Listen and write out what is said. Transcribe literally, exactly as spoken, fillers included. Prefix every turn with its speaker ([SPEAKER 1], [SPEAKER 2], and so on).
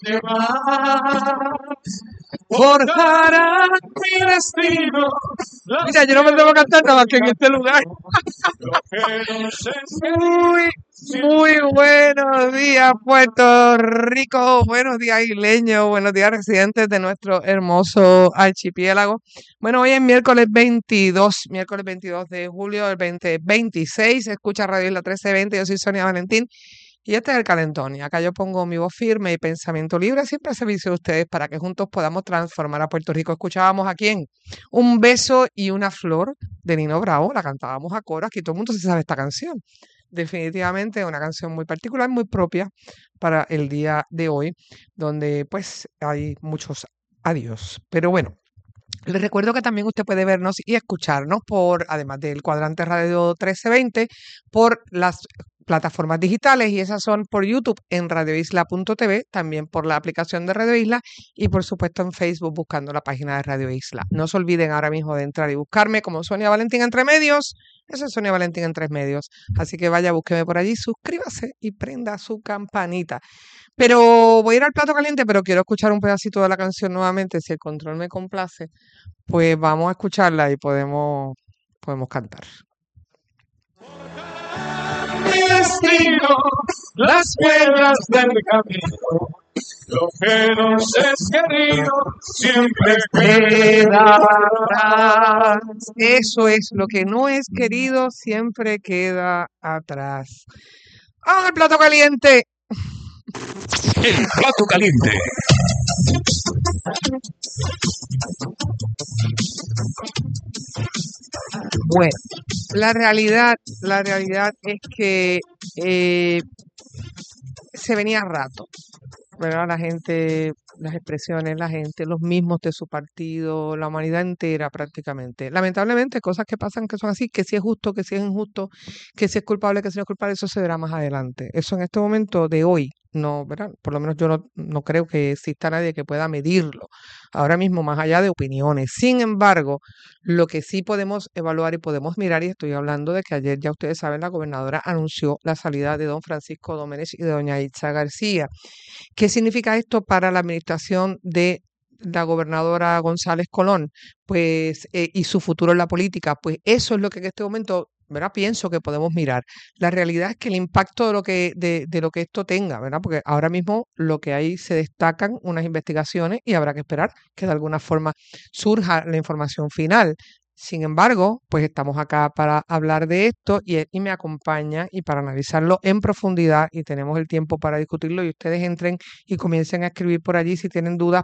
[SPEAKER 1] Forjará mi destino. Mira, yo no me debo cantar nada más que en este lugar. Muy, muy buenos días, Puerto Rico. Buenos días, isleños. Buenos días, residentes de nuestro hermoso archipiélago. Bueno, hoy es miércoles veintidós, miércoles veintidós de julio del veinte veintiséis. Escucha Radio Isla trece veinte. Yo soy Sonia Valentín. Y este es el calentón, y acá yo pongo mi voz firme y pensamiento libre siempre a servicio de ustedes para que juntos podamos transformar a Puerto Rico. Escuchábamos a quién, Un beso y una flor de Nino Bravo, la cantábamos a coro, aquí todo el mundo se sabe esta canción. Definitivamente una canción muy particular, muy propia para el día de hoy, donde pues hay muchos adiós. Pero bueno, les recuerdo que también usted puede vernos y escucharnos por, además del Cuadrante Radio trece veinte, por las plataformas digitales, y esas son por YouTube en radio isla punto t v, también por la aplicación de Radio Isla y por supuesto en Facebook buscando la página de Radio Isla. No se olviden ahora mismo de entrar y buscarme como Sonia Valentín Entre Medios. Eso es Sonia Valentín Entre Medios. Así que vaya, búsqueme por allí, suscríbase y prenda su campanita. Pero voy a ir al plato caliente, pero quiero escuchar un pedacito de la canción nuevamente. Si el control me complace, pues vamos a escucharla y podemos, podemos cantar. Mi destino, las piedras del camino, lo que nos es querido siempre queda atrás. Eso es, lo que no es querido siempre queda atrás. ¡Ah, el plato caliente!
[SPEAKER 2] El plato caliente.
[SPEAKER 1] Bueno, la realidad, la realidad es que eh, se venía rato, ¿verdad? La gente, las expresiones, la gente, los mismos de su partido, la humanidad entera prácticamente. Lamentablemente, cosas que pasan que son así, que si es justo, que si es injusto, que si es culpable, que si no es culpable, eso se verá más adelante. Eso en este momento de hoy, no, ¿verdad? Por lo menos yo no, no creo que exista nadie que pueda medirlo ahora mismo, más allá de opiniones. Sin embargo, lo que sí podemos evaluar y podemos mirar, y estoy hablando de que ayer, ya ustedes saben, la gobernadora anunció la salida de don Francisco Domenech y de doña Itza García. ¿Qué significa esto para la administración de la gobernadora González Colón? Pues, eh, y su futuro en la política. Pues eso es lo que en este momento, ¿verdad? Pienso que podemos mirar. La realidad es que el impacto de lo que, de, de lo que esto tenga, ¿verdad? Porque ahora mismo lo que hay, se destacan unas investigaciones y habrá que esperar que de alguna forma surja la información final. Sin embargo, pues estamos acá para hablar de esto y, y me acompaña y para analizarlo en profundidad, y tenemos el tiempo para discutirlo, y ustedes entren y comiencen a escribir por allí si tienen dudas